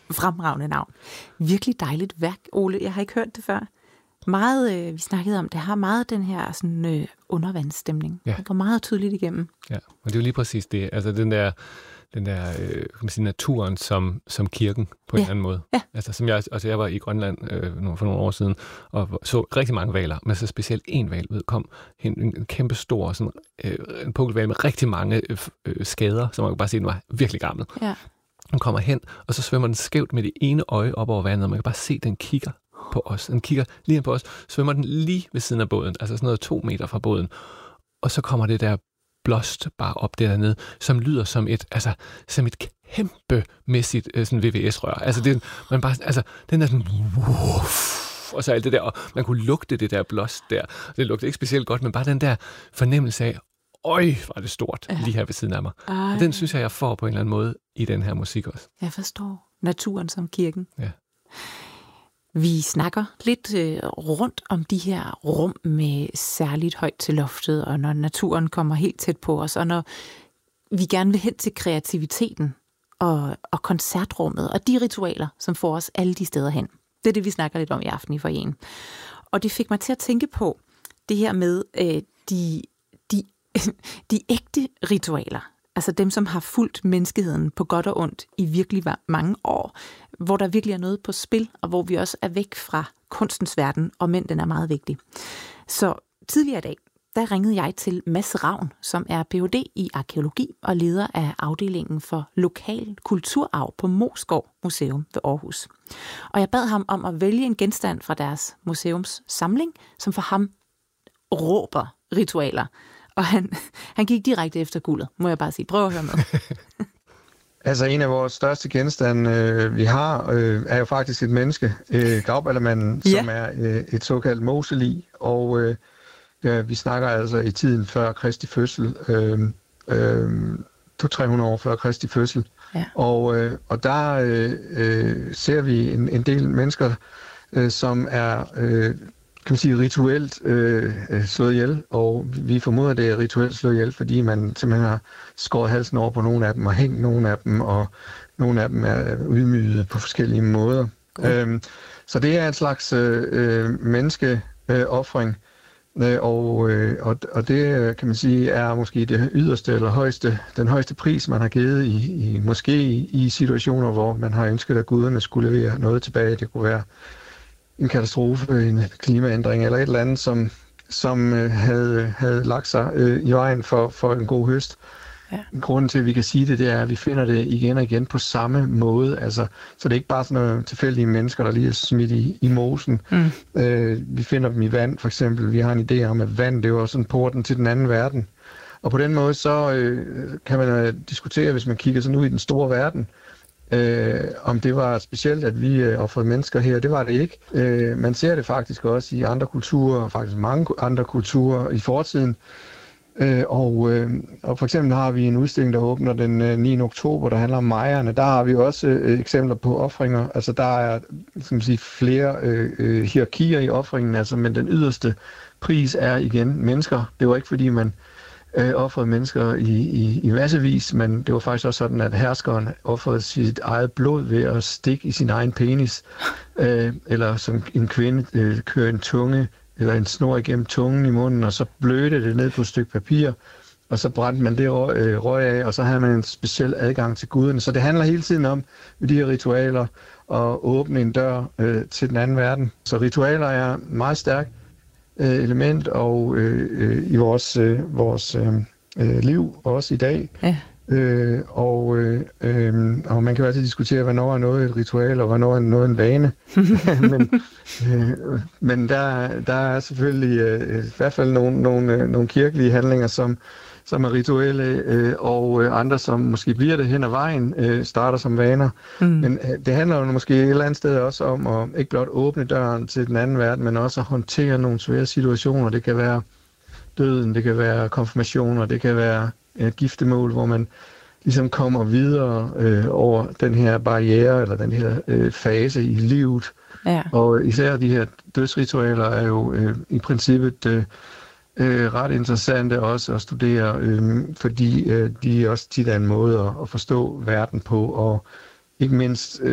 Fremragende navn. Virkelig dejligt værk, Ole. Jeg har ikke hørt det før. Meget, vi snakkede om, det har meget den her sådan, undervandsstemning. Ja. Det går meget tydeligt igennem. Ja, og det er jo lige præcis det. Altså den der kan man sige, naturen som kirken på en eller anden måde. Ja. Altså jeg var i Grønland for nogle år siden og så rigtig mange hvaler, men så specielt en hval kom en kæmpe stor sådan en pukkelhval med rigtig mange skader, så man kan bare se, at den var virkelig gammel. Ja. Den kommer hen, og så svømmer den skævt med det ene øje op over vandet, og man kan bare se, at den kigger på os. Den kigger lige ind på os, svømmer den lige ved siden af båden, altså sådan noget 2 meter fra båden, og så kommer det der blåst bare op dernede, som lyder som et kæmpemæssigt sådan VVS-rør. Altså den er sådan og så alt det der, og man kunne lugte det der blåst der. Det lugtede ikke specielt godt, men bare den der fornemmelse af, øj, var det stort lige her ved siden af mig. Og den synes jeg får på en eller anden måde i den her musik også. Jeg forstår. Naturen som kirken. Ja. Vi snakker lidt rundt om de her rum med særligt højt til loftet, og når naturen kommer helt tæt på os, og når vi gerne vil hen til kreativiteten og koncertrummet, og de ritualer, som får os alle de steder hen. Det er det, vi snakker lidt om i aften i foyeren. Og det fik mig til at tænke på det her med de ægte ritualer. Altså dem, som har fulgt menneskeheden på godt og ondt i virkelig mange år, hvor der virkelig er noget på spil, og hvor vi også er væk fra kunstens verden, og men den er meget vigtig. Så tidligere i dag, der ringede jeg til Mads Ravn, som er Ph.D. i arkæologi og leder af afdelingen for lokal kulturarv på Moesgaard Museum ved Aarhus. Og jeg bad ham om at vælge en genstand fra deres museumssamling, som for ham råber ritualer. Og han gik direkte efter guldet, må jeg bare sige. Prøv at høre med. Altså en af vores største genstande, vi har, er jo faktisk et menneske, Grauballemanden, som er et såkaldt moselig, og vi snakker altså i tiden før Kristi fødsel, 200-300 år før Kristi fødsel, og der ser vi en del mennesker, som er kan man sige, rituelt slået ihjel, og vi formoder, det er rituelt slået ihjel, fordi man simpelthen har skåret halsen over på nogle af dem, og hængt nogle af dem, og nogle af dem er ydmyget på forskellige måder. Så det er en slags menneskeoffring, og det, kan man sige, er måske det yderste eller den højeste pris, man har givet i situationer, hvor man har ønsket, at guderne skulle levere noget tilbage. Det kunne være en katastrofe, en klimaændring eller et eller andet, som havde lagt sig i vejen for en god høst. Ja. Grunden til, at vi kan sige det, er, at vi finder det igen og igen på samme måde. Altså, så det er ikke bare sådan nogle tilfældige mennesker, der lige er smidt i mosen. Vi finder dem i vand, for eksempel. Vi har en idé om, at vand, det er jo sådan porten til den anden verden. Og på den måde, så kan man diskutere, hvis man kigger sådan ud i den store verden, om det var specielt, at vi offrede mennesker her. Det var det ikke. Man ser det faktisk også i andre kulturer, faktisk mange andre kulturer i fortiden. Og for eksempel har vi en udstilling, der åbner den 9. oktober, der handler om majerne. Der har vi også eksempler på ofringer. Altså der er skal man sige, flere hierarkier i ofringen, altså, men den yderste pris er igen mennesker. Det var ikke fordi man offrede mennesker i massevis, men det var faktisk også sådan, at herskeren offrede sit eget blod ved at stikke i sin egen penis, eller som en kvinde kører en tunge eller en snor igennem tungen i munden, og så blødte det ned på et stykke papir, og så brændte man det røg af, og så havde man en speciel adgang til guderne. Så det handler hele tiden om, med de her ritualer, at åbne en dør til den anden verden. Så ritualer er meget stærkt element og i vores liv også i dag. Ja. Og man kan jo altid diskutere, hvornår er noget et ritual, og hvornår er noget en vane. men der er selvfølgelig i hvert fald nogle kirkelige handlinger, som er rituelle, og andre, som måske bliver det hen ad vejen, starter som vaner. Men det handler jo måske et eller andet sted også om at ikke blot åbne døren til den anden verden, men også at håndtere nogle svære situationer. Det kan være døden, det kan være konfirmationer, det kan være et giftermål, hvor man ligesom kommer videre over den her barriere, eller den her fase i livet. Ja. Og især de her dødsritualer er jo i princippet ret interessante også at studere, fordi de også tit er en måde at forstå verden på, og ikke mindst